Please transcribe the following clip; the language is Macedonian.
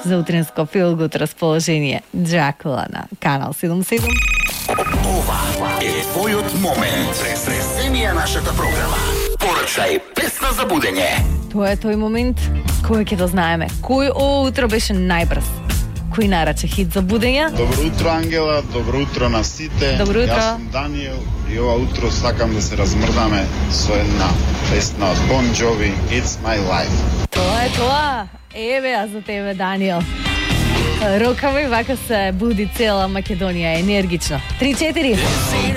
за утринско филгут расположение. Дракула на Канал 77. Ова е твојот момент. Преземија нашата програма. Порачај песна за будење. Тоа е тој момент кој ќе да знаеме. Кој ово утро беше најбрз? Кој нарача хит за будење? Добро утро, Ангела, добро утро на сите. Добро утро. Јас сум Даниел и ова утро сакам да се размрдаме со една песна од Бон Джови, It's My Life. Тоа е тоа. Еве ја за тебе, Даниел. Рокаво и вака се буди цела Македонија енергично. 3-4.